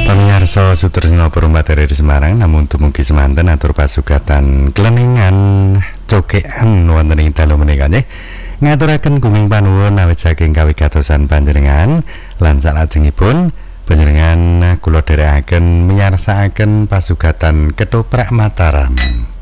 Pamirsa Sutresna Perumbateri di Semarang namun dumugi semanten atur pasugatan kleningan cokean wonten ing dalu menika nggih. Ngaturaken guming panuwun awit saking kawigatosan panjenengan lan salajengipun panjenengan kula dherekaken miyarsakaken pasugatan Ketoprak Mataram.